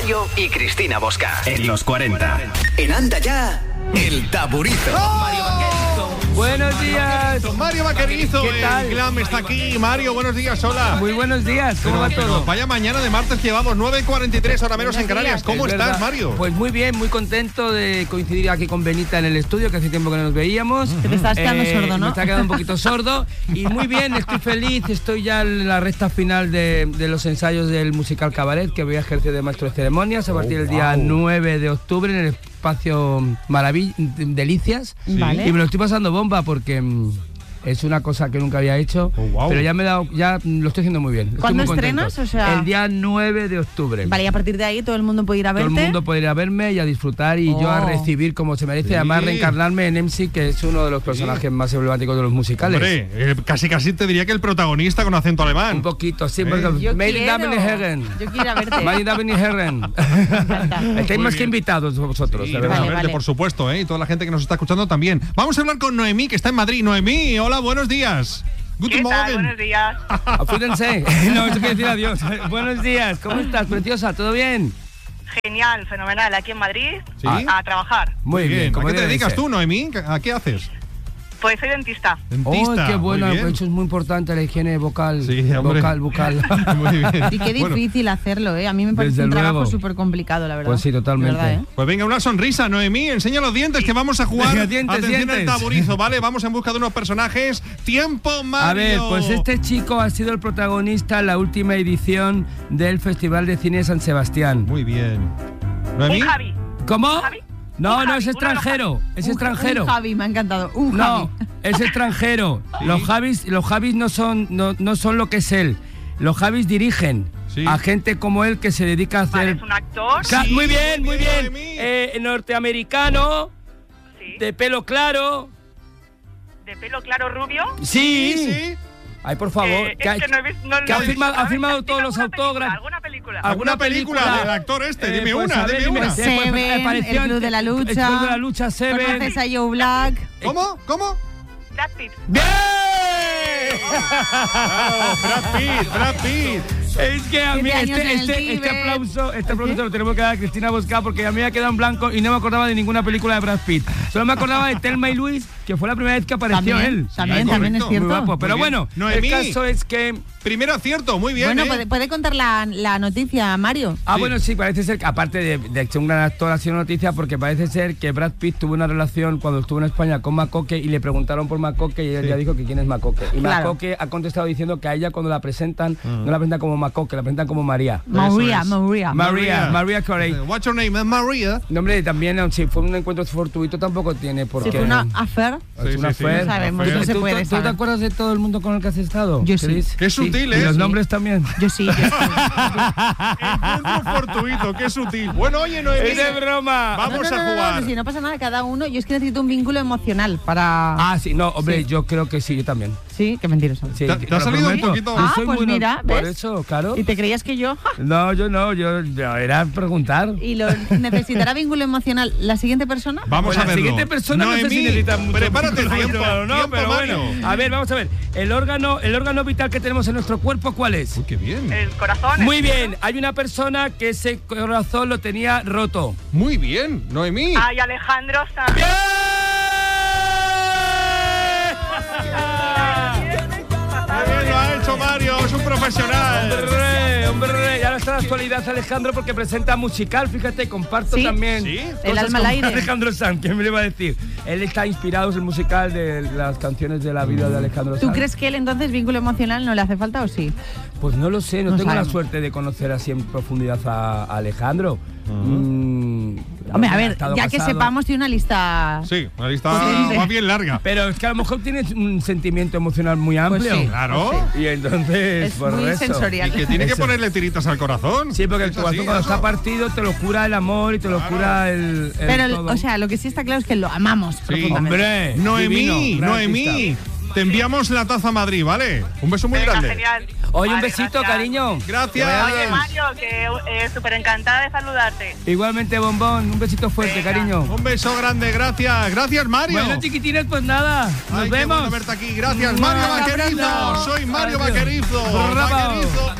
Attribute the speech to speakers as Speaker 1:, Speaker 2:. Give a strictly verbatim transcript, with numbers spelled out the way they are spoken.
Speaker 1: Mayo y Cristina Bosca. En los cuarenta. En Anda Ya, El Taburito.
Speaker 2: ¡Oh!
Speaker 1: Mario Vaquerizo.
Speaker 2: Buenos días.
Speaker 3: Mario Vaquerizo,
Speaker 2: ¿Qué tal?
Speaker 3: el glam está aquí. Mario, buenos días, hola.
Speaker 2: Muy buenos días, ¿cómo
Speaker 3: Pero,
Speaker 2: va
Speaker 3: pero
Speaker 2: todo?
Speaker 3: vaya mañana de martes que llevamos nueve y cuarenta y tres, ahora menos en Canarias. ¿Cómo
Speaker 2: Es
Speaker 3: estás,
Speaker 2: verdad.
Speaker 3: Mario?
Speaker 2: Pues muy bien, muy contento de coincidir aquí con Benita en el estudio, que hace tiempo que no nos veíamos.
Speaker 4: Que te estás quedando
Speaker 2: Eh,
Speaker 4: sordo, ¿no?
Speaker 2: Me está quedando un poquito sordo. Y muy bien, estoy feliz, estoy ya en la recta final de, de los ensayos del musical Cabaret, que voy a ejercer de maestro de ceremonias a partir del día nueve de octubre en el espacio Maravilla, Delicias.
Speaker 4: Vale.
Speaker 2: Y me lo estoy pasando bomba porque mm, es una cosa que nunca había hecho,
Speaker 3: Oh, wow.
Speaker 2: pero ya me he dado, ya lo estoy haciendo muy bien. Estoy
Speaker 4: ¿Cuándo
Speaker 2: muy contento.
Speaker 4: estrenas? O sea-
Speaker 2: el día nueve de octubre.
Speaker 4: Vale, y a partir de ahí todo el mundo puede ir a
Speaker 2: Todo
Speaker 4: verte.
Speaker 2: el mundo puede ir a verme y a disfrutar y yo a
Speaker 4: Oh.
Speaker 2: recibir como se merece,
Speaker 3: Sí.
Speaker 2: además reencarnarme en M C, que es uno de los personajes más emblemáticos de los musicales.
Speaker 3: Hombre, eh, casi casi te diría que el protagonista con acento alemán.
Speaker 2: Un poquito, sí,
Speaker 3: Eh.
Speaker 2: porque
Speaker 4: Yo
Speaker 2: Made in
Speaker 4: quiero.
Speaker 2: Davenhagen.
Speaker 4: Yo quiero ir a verte.
Speaker 2: Made in Davenhagen. Estáis
Speaker 3: Muy
Speaker 2: más que
Speaker 3: bien.
Speaker 2: invitados vosotros,
Speaker 3: Sí,
Speaker 2: de verdad.
Speaker 4: Vale,
Speaker 3: realmente,
Speaker 4: vale.
Speaker 3: por supuesto, ¿eh? Y toda la gente que nos está escuchando también. Vamos a hablar con Noemí, que está en Madrid. Noemí, hola, buenos días.
Speaker 5: ¿Qué
Speaker 3: Guten
Speaker 5: tal? Buenos
Speaker 3: Morgen.
Speaker 5: días.
Speaker 2: Afúdense. No, eso quiere decir adiós. Buenos días, ¿cómo estás, preciosa? ¿Todo bien?
Speaker 5: Genial, fenomenal. Aquí en Madrid,
Speaker 3: Sí.
Speaker 5: a trabajar.
Speaker 2: Muy bien.
Speaker 3: ¿A
Speaker 2: como
Speaker 3: qué te
Speaker 2: debe
Speaker 3: dedicas
Speaker 2: ser.
Speaker 3: tú, Noemí? ¿A qué haces?
Speaker 5: Pues soy dentista.
Speaker 3: Dentista.
Speaker 2: Oh, qué bueno,
Speaker 3: Muy bien.
Speaker 2: eso es muy importante, la higiene vocal.
Speaker 3: Sí, hombre.
Speaker 2: vocal, vocal.
Speaker 3: Muy bien.
Speaker 4: Y qué
Speaker 3: Bueno,
Speaker 4: difícil hacerlo, ¿eh? A mí me parece
Speaker 2: Desde
Speaker 4: un trabajo
Speaker 2: luego.
Speaker 4: súper complicado, la verdad.
Speaker 2: Pues sí, totalmente.
Speaker 4: De verdad, ¿eh?
Speaker 3: pues venga, una sonrisa, Noemí. Enseña los dientes que vamos a jugar.
Speaker 2: Venga, dientes,
Speaker 3: Atención al
Speaker 2: dientes.
Speaker 3: taburizo, ¿vale? Vamos en busca de unos personajes. ¡Tiempo, Mario!
Speaker 2: A ver, pues este chico ha sido el protagonista en la última edición del Festival de Cine de San Sebastián.
Speaker 3: Muy bien.
Speaker 5: Un
Speaker 3: ¿Noemí?
Speaker 5: Javi.
Speaker 2: ¿Cómo?
Speaker 5: Javi?
Speaker 2: No,
Speaker 5: Un
Speaker 2: no,
Speaker 5: Javi,
Speaker 2: es
Speaker 5: uno de los
Speaker 2: extranjero, es
Speaker 4: Un-
Speaker 2: extranjero.
Speaker 4: Un Javi, me ha encantado. Un
Speaker 2: No,
Speaker 4: Javi.
Speaker 2: es extranjero. Los Javis, los Javis no son, no, no son lo que es él. Los Javis dirigen
Speaker 3: Sí.
Speaker 2: a gente como él que se dedica a
Speaker 5: Vale,
Speaker 2: hacer.
Speaker 5: es un actor.
Speaker 2: Ca-
Speaker 3: Sí,
Speaker 2: muy bien,
Speaker 3: muy
Speaker 2: muy
Speaker 3: bien,
Speaker 2: bien.
Speaker 3: Noemí.
Speaker 2: Eh, norteamericano,
Speaker 5: Sí.
Speaker 2: de pelo claro.
Speaker 5: De pelo claro rubio.
Speaker 2: Sí.
Speaker 3: Sí, sí.
Speaker 2: Ay, por favor.
Speaker 5: Eh,
Speaker 2: que
Speaker 5: es
Speaker 2: hay-
Speaker 5: que no he visto- no-
Speaker 2: que ha
Speaker 5: no he
Speaker 2: firmado-
Speaker 5: visto.
Speaker 2: ha firmado
Speaker 5: Dime
Speaker 2: todos los
Speaker 5: alguna película,
Speaker 2: autógrafos.
Speaker 5: ¿Alguna película?
Speaker 3: ¿Alguna película del actor este? Dime
Speaker 2: pues,
Speaker 3: una,
Speaker 2: a ver,
Speaker 3: dime una.
Speaker 2: sí, pues,
Speaker 4: Seven,
Speaker 2: apareció
Speaker 4: el
Speaker 2: en-
Speaker 4: Club de la
Speaker 2: El
Speaker 4: Lucha.
Speaker 2: Club de la Lucha, Seven.
Speaker 4: ¿Conoces a Joe Black?
Speaker 3: ¿Cómo? ¿Cómo?
Speaker 5: Brad Pitt.
Speaker 2: ¡Bien!
Speaker 3: Bravo, Brad Pitt, Brad Pitt.
Speaker 2: Es que a mí
Speaker 4: Siete años en
Speaker 2: este,
Speaker 4: el
Speaker 2: este, este
Speaker 4: Tíbet.
Speaker 2: aplauso, este aplauso se lo tenemos que dar a Cristina Bosca porque a mí me ha quedado en blanco y no me acordaba de ninguna película de Brad Pitt. Solo me acordaba de Thelma y Luis, que fue la primera vez que apareció
Speaker 4: También,
Speaker 2: él.
Speaker 4: también,
Speaker 3: Sí,
Speaker 4: también es
Speaker 3: correcto.
Speaker 4: cierto.
Speaker 2: Muy guapo. Pero
Speaker 3: Muy bien.
Speaker 2: bueno,
Speaker 3: Noemí.
Speaker 2: el caso es que...
Speaker 3: Primero acierto, muy bien.
Speaker 4: Bueno,
Speaker 3: ¿eh?
Speaker 4: puede, puede contar la, la noticia, Mario.
Speaker 2: Ah,
Speaker 3: Sí.
Speaker 2: bueno, sí, parece ser que, aparte de, de ser un gran actor, ha sido noticia porque parece ser que Brad Pitt tuvo una relación cuando estuvo en España con Macoque y le preguntaron por Macoque y él
Speaker 3: Sí.
Speaker 2: ya dijo que quién es Macoque. Y
Speaker 4: Claro.
Speaker 2: Macoque ha contestado diciendo que a ella cuando la presentan, no la presentan como Macoque, la presentan como María.
Speaker 4: María,
Speaker 3: es.
Speaker 4: María.
Speaker 2: María, María Carey.
Speaker 3: What's your name? María.
Speaker 2: No, hombre, también, aun si fue un encuentro fortuito, tampoco tiene por
Speaker 4: Si
Speaker 2: qué.
Speaker 4: fue una affair,
Speaker 2: Es
Speaker 3: Sí,
Speaker 2: una
Speaker 3: sí, sí.
Speaker 2: affair.
Speaker 4: No sabemos,
Speaker 3: Affair.
Speaker 4: no se
Speaker 2: ¿Tú-
Speaker 4: puede
Speaker 2: tú- ¿Tú te
Speaker 4: saber.
Speaker 2: acuerdas de todo el mundo con el que has estado?
Speaker 4: Yo sí.
Speaker 2: Chris?
Speaker 3: Qué sutil, ¿eh?
Speaker 2: Y los
Speaker 4: Sí.
Speaker 2: nombres también.
Speaker 4: yo sí, yo sí.
Speaker 3: Encuentro fortuito, qué sutil. Bueno, oye, Noemí.
Speaker 2: ¡Es de broma!
Speaker 3: Vamos
Speaker 4: no, no,
Speaker 3: a
Speaker 4: no, no,
Speaker 3: jugar.
Speaker 4: no, si no pasa nada, cada uno. Yo es que necesito un vínculo emocional para.
Speaker 2: Ah, sí, no, hombre,
Speaker 4: Sí.
Speaker 2: yo creo que sí, yo también.
Speaker 4: Sí, qué mentiroso.
Speaker 2: Sí,
Speaker 3: ¿Te- te
Speaker 2: lo
Speaker 3: ha salido un
Speaker 2: prometo.
Speaker 3: poquito?
Speaker 2: Yo
Speaker 4: Ah,
Speaker 2: soy
Speaker 4: pues
Speaker 2: muy no-
Speaker 4: mira,
Speaker 2: Por
Speaker 4: ¿ves?
Speaker 2: eso, claro.
Speaker 4: ¿Y te creías que yo? ¡Ja!
Speaker 2: No, yo no, yo, yo era preguntar.
Speaker 4: ¿Y lo necesitará vínculo emocional la siguiente persona?
Speaker 3: Vamos
Speaker 2: Pues
Speaker 3: a
Speaker 2: la
Speaker 3: verlo.
Speaker 2: siguiente persona no sé si
Speaker 3: Noemí,
Speaker 2: necesita mucho
Speaker 3: prepárate el
Speaker 2: tiempo,
Speaker 3: tiempo,
Speaker 2: ¿no?
Speaker 3: tiempo,
Speaker 2: Pero
Speaker 3: Mario.
Speaker 2: bueno, a ver, vamos a ver. El órgano, el órgano vital que tenemos en nuestro cuerpo, ¿cuál es?
Speaker 3: Uy, qué bien.
Speaker 5: El corazón.
Speaker 2: Muy bien, hay una persona que ese corazón lo tenía roto.
Speaker 3: Muy bien, Noemí.
Speaker 5: Ay, Alejandro Sanz.
Speaker 2: ¡Bien!
Speaker 3: Qué bien lo ha hecho Mario, es un profesional.
Speaker 2: Hombre, hombre, y ahora está la actualidad Alejandro porque presenta musical, fíjate, comparto
Speaker 4: Sí.
Speaker 2: también.
Speaker 3: Sí.
Speaker 4: El
Speaker 2: cosas
Speaker 4: alma al
Speaker 2: con
Speaker 4: aire.
Speaker 2: Alejandro Sanz, ¿qué me le iba a decir? Él está inspirado en el musical de las canciones de la vida de Alejandro Sanz.
Speaker 4: ¿Tú crees que él entonces vínculo emocional no le hace falta o sí?
Speaker 2: Pues no lo sé, no,
Speaker 4: No
Speaker 2: tengo
Speaker 4: sabemos.
Speaker 2: la suerte de conocer así en profundidad a, a Alejandro. Mm,
Speaker 4: Hombre, a
Speaker 2: ha
Speaker 4: ver,
Speaker 2: estado
Speaker 4: ya que
Speaker 2: casado.
Speaker 4: sepamos, tiene una lista.
Speaker 3: Sí, la lista
Speaker 4: Potente.
Speaker 3: va bien larga.
Speaker 2: Pero es que a lo mejor tienes un sentimiento emocional muy amplio.
Speaker 4: Pues sí.
Speaker 3: Claro.
Speaker 2: Y entonces,
Speaker 4: Es
Speaker 2: por
Speaker 4: muy
Speaker 2: eso.
Speaker 4: sensorial.
Speaker 3: Y que tiene que
Speaker 2: Eso.
Speaker 3: ponerle tiritas al corazón.
Speaker 2: Sí, porque el
Speaker 3: Es así,
Speaker 2: corazón cuando
Speaker 3: eso.
Speaker 2: está partido te lo cura el amor y te lo
Speaker 3: Claro.
Speaker 2: cura el, el
Speaker 4: Pero,
Speaker 2: todo.
Speaker 4: o sea, lo que sí está claro es que lo amamos profundamente.
Speaker 2: Hombre,
Speaker 3: Noemí,
Speaker 2: divino, gran
Speaker 3: Noemí,
Speaker 2: artista.
Speaker 3: te enviamos la taza a Madrid, ¿vale? Un beso muy
Speaker 5: Venga,
Speaker 3: grande.
Speaker 5: genial.
Speaker 2: Oye, un
Speaker 5: Vale,
Speaker 2: besito,
Speaker 5: gracias.
Speaker 2: cariño.
Speaker 3: Gracias.
Speaker 2: Que vaya
Speaker 5: Oye,
Speaker 2: bien.
Speaker 5: Mario, que eh, súper encantada de saludarte.
Speaker 2: Igualmente, bombón, un besito fuerte,
Speaker 5: Venga.
Speaker 2: cariño.
Speaker 3: Un beso grande, gracias. Gracias, Mario.
Speaker 2: Bueno, chiquitines, pues nada, nos
Speaker 3: Ay, qué
Speaker 2: vemos.
Speaker 3: bueno verte aquí. Gracias,
Speaker 2: Un
Speaker 3: Mario
Speaker 2: abrazo.
Speaker 3: Vaquerizo. Soy Mario
Speaker 2: Adiós.
Speaker 3: Vaquerizo.
Speaker 2: Bravo.
Speaker 3: Vaquerizo.